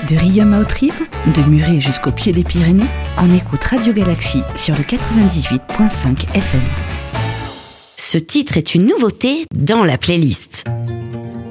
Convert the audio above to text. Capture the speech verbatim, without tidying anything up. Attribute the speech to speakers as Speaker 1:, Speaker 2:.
Speaker 1: De Riom à Autrive, de Muret jusqu'au pied des Pyrénées, on écoute Radio Galaxie sur le quatre-vingt-dix-huit virgule cinq F M.
Speaker 2: Ce titre est une nouveauté dans la playlist.